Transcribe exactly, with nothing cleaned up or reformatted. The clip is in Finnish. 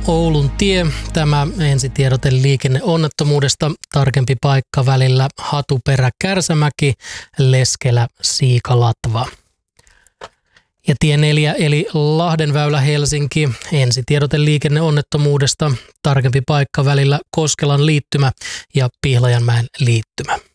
Oulun tie. Tämä ensitiedote liikenneonnettomuudesta. Tarkempi paikka välillä Hatuperä-Kärsämäki, Leskelä-Siikalatva. Ja tie neljä eli Lahdenväylä Helsinki. Ensitiedote liikenneonnettomuudesta. Tarkempi paikka välillä Koskelan liittymä ja Pihlajanmäen liittymä.